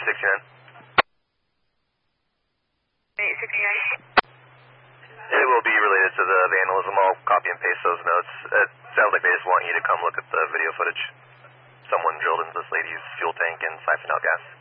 It will be related to the vandalism. I'll copy and paste those notes. It sounds like they just want you to come look at the video footage. Someone drilled into this lady's fuel tank and siphoned out gas.